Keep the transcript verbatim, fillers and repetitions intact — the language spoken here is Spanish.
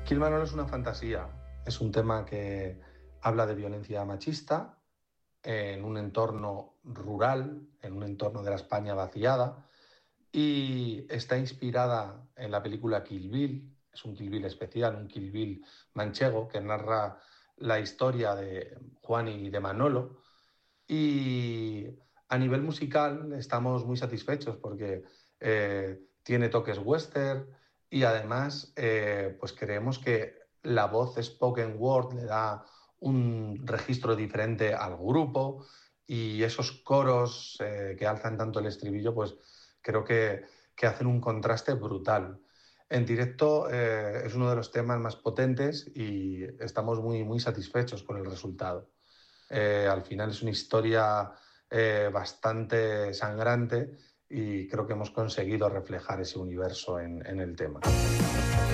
Kill Manolo es una fantasía, es un tema que habla de violencia machista en un entorno rural, en un entorno de la España vaciada, y está inspirada en la película Kill Bill. Es un Kill Bill especial, un Kill Bill manchego que narra la historia de Juan y de Manolo. Y a nivel musical estamos muy satisfechos porque eh, tiene toques western y además eh, pues creemos que la voz spoken word le da un registro diferente al grupo y esos coros eh, que alzan tanto el estribillo pues creo que, que hacen un contraste brutal. En directo eh, es uno de los temas más potentes y estamos muy, muy satisfechos con el resultado. Eh, al final es una historia eh, bastante sangrante y creo que hemos conseguido reflejar ese universo en, en el tema.